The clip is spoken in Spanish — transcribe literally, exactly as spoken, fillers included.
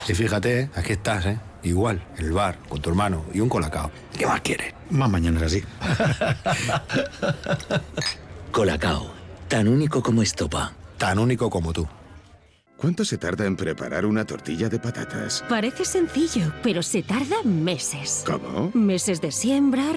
Y fíjate, aquí estás, ¿eh? Igual, en el bar, con tu hermano y un colacao. ¿Qué más quieres? Más mañana así. Colacao, tan único como estopa. Tan único como tú. ¿Cuánto se tarda en preparar una tortilla de patatas? Parece sencillo, pero se tarda meses. ¿Cómo? Meses de siembra,